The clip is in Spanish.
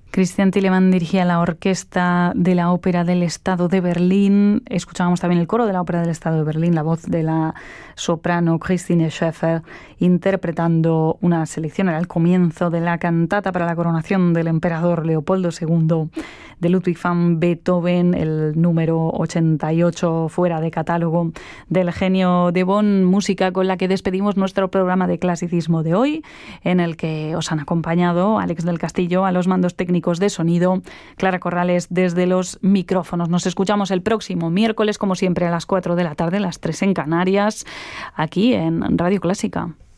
Christian Thielemann dirigía la orquesta de la Ópera del Estado de Berlín. Escuchábamos también el coro de la Ópera del Estado de Berlín, la voz de la soprano Christine Schäfer, interpretando una selección, era el comienzo de la cantata para la coronación del emperador Leopoldo II de Ludwig van Beethoven, el número 88 fuera de catálogo del genio de Bonn, música con la que despedimos nuestro programa de clasicismo de hoy, en el que os han acompañado Alex del Castillo a los mandos técnicos de sonido, Clara Corrales desde los micrófonos. Nos escuchamos el próximo miércoles, como siempre, a las 4 de la tarde, las 3 en Canarias, aquí en Radio Clásica.